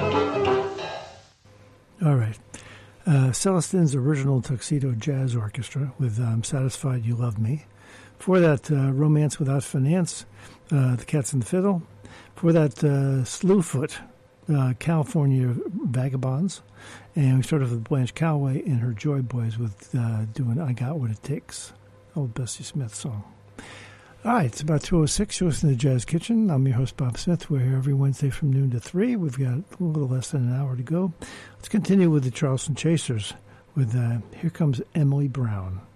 All right. Celestine's original Tuxedo Jazz Orchestra with I'm Satisfied You Love Me. For that, Romance Without Finance, The Cats and the Fiddle. For that, Slewfoot, California Vagabonds. And we started with Blanche Calloway and her Joy Boys with doing I Got What It Takes, old Bessie Smith song. All right, it's about 2:06. You're listening to Jazz Kitchen. I'm your host, Bob Smith. We're here every Wednesday from noon to 3. We've got a little less than an hour to go. Let's continue with the Charleston Chasers with Here Comes Emily Brown.